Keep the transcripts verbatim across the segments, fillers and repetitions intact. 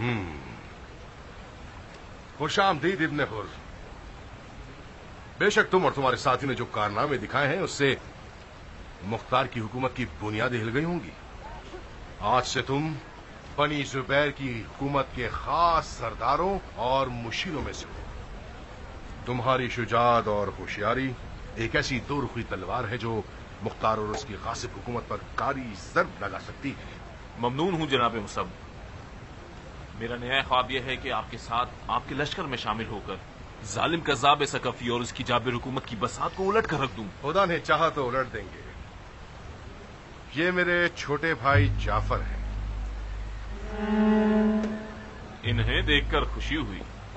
ہم خوش آمدید ابن حر. بے شک تم اور تمہارے ساتھی نے جو کارنامے دکھائے ہیں اس سے مختار کی حکومت کی بنیادیں ہل گئی ہوں گی. آج سے تم بنی زبیر کی حکومت کے خاص سرداروں اور مشیروں میں سے ہو. تمہاری شجاعت اور ہوشیاری ایک ایسی دو رخی تلوار ہے جو مختار اور اس کی غاصب حکومت پر کاری ضرب لگا سکتی ہے. ممنون ہوں جناب مصب. میرا نیا خواب یہ ہے کہ آپ کے ساتھ آپ کے لشکر میں شامل ہو کر ظالم کذاب ثقفی اور اس کی جابر حکومت کی بساط کو الٹ کر رکھ دوں. خدا نے چاہا تو الٹ دیں گے. یہ میرے چھوٹے بھائی جعفر ہیں. انہیں دیکھ کر خوشی ہوئی.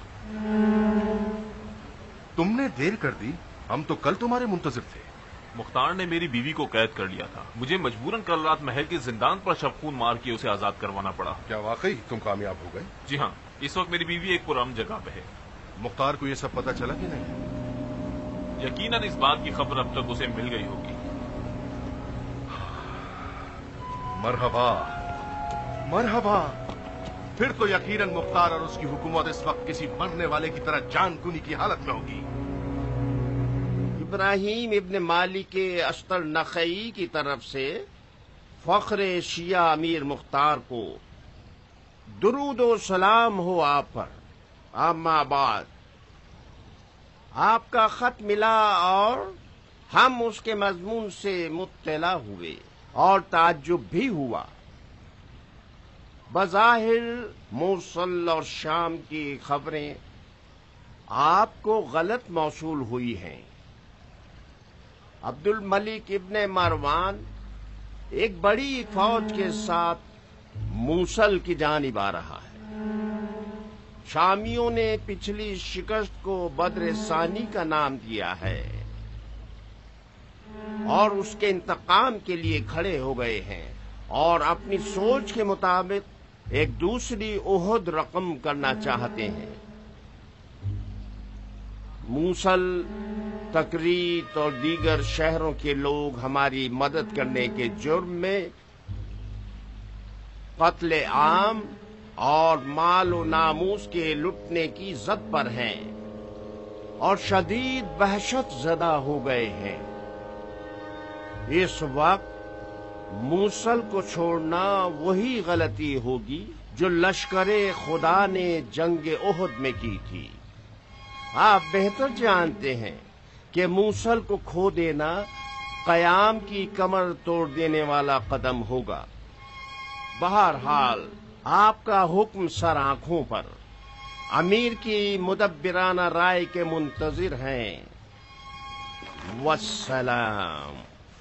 تم نے دیر کر دی. ہم تو کل تمہارے منتظر تھے. مختار نے میری بیوی کو قید کر لیا تھا. مجھے مجبوراً کل رات محل کے زندان پر شب خون مار کے اسے آزاد کروانا پڑا. کیا واقعی تم کامیاب ہو گئے؟ جی ہاں. اس وقت میری بیوی ایک پرامن جگہ پہ ہے. مختار کو یہ سب پتا چلا کہ نہیں؟ یقیناً اس بات کی خبر اب تک اسے مل گئی ہوگی. مرحبا مرحبا. پھر تو یقیناً مختار اور اس کی حکومت اس وقت کسی مرنے والے کی طرح جان کنی کی حالت میں ہوگی. ابراہیم ابن مالک اشتر نخعی کی طرف سے فخر شیعہ امیر مختار کو درود و سلام ہو آپ پر. اما بعد آپ کا خط ملا اور ہم اس کے مضمون سے مطلع ہوئے اور تعجب بھی ہوا. بظاہر موصل اور شام کی خبریں آپ کو غلط موصول ہوئی ہیں. عبد الملک ابن مروان ایک بڑی فوج کے ساتھ موصل کی جانب آ رہا ہے. شامیوں نے پچھلی شکست کو بدر ثانی کا نام دیا ہے اور اس کے انتقام کے لیے کھڑے ہو گئے ہیں اور اپنی سوچ کے مطابق ایک دوسری احد رقم کرنا چاہتے ہیں. موصل، تکریت اور دیگر شہروں کے لوگ ہماری مدد کرنے کے جرم میں قتل عام اور مال و ناموس کے لٹنے کی زد پر ہیں اور شدید وحشت زدہ ہو گئے ہیں. اس وقت موصل کو چھوڑنا وہی غلطی ہوگی جو لشکر خدا نے جنگ احد میں کی تھی. آپ بہتر جانتے ہیں کہ موصل کو کھو دینا قیام کی کمر توڑ دینے والا قدم ہوگا. بہرحال آپ کا حکم سر آنکھوں پر. امیر کی مدبرانہ رائے کے منتظر ہیں. والسلام.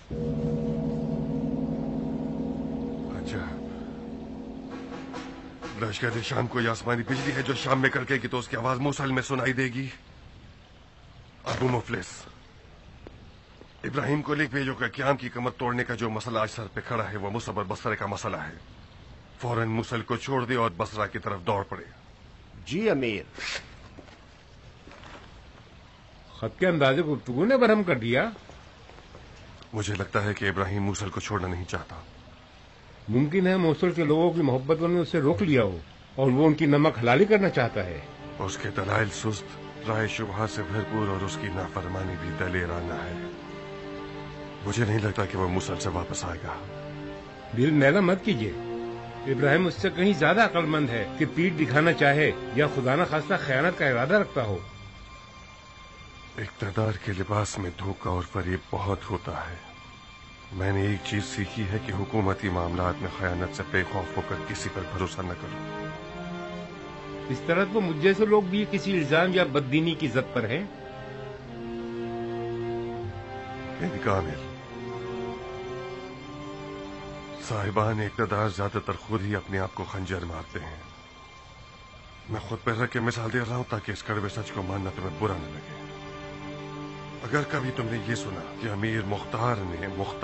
لشکر شام کو یہ آسمانی بجلی ہے جو شام میں کڑکے گی تو اس کی آواز موصل میں سنائی دے گی. ابو مفلس، ابراہیم کو لکھ بھیجو کہ قیام کی کمر توڑنے کا جو مسئلہ آج سر پہ کھڑا ہے وہ مصب اور بصرے کا مسئلہ ہے. فوراً موصل کو چھوڑ دے اور بصرہ کی طرف دوڑ پڑے. جی امیر. خط کے اندازے گفتگو نے برہم کر دیا. مجھے لگتا ہے کہ ابراہیم موصل کو چھوڑنا نہیں چاہتا. ممکن ہے موصل کے لوگوں کی محبت نے اسے روک لیا ہو اور وہ ان کی نمک حلالی کرنا چاہتا ہے. اس کے دلائل سست، رائے شبہات سے بھرپور اور اس کی نافرمانی بھی دلیرانہ ہے. مجھے نہیں لگتا کہ وہ موصل سے واپس آئے گا. دل میلا مت کیجیے. ابراہیم اس سے کہیں زیادہ عقل مند ہے کہ پیٹ دکھانا چاہے یا خدا نہ خواستہ خیانت کا ارادہ رکھتا ہو. اقتدار کے لباس میں دھوکہ اور فریب بہت ہوتا ہے. میں نے ایک چیز سیکھی ہے کہ حکومتی معاملات میں خیانت سے بے خوف ہو کر کسی پر بھروسہ نہ کرو. اس طرح تو مجھ جیسے لوگ بھی کسی الزام یا بددینی کی زد پر ہیں. کامل، صاحبان اقتدار زیادہ تر خود ہی اپنے آپ کو خنجر مارتے ہیں. میں خود پہ رکھ کے مثال دے رہا ہوں تاکہ اس کڑوے سچ کو ماننا تمہیں برا نہ لگے. اگر کبھی تم نے یہ سنا کہ امیر مختار نے مختار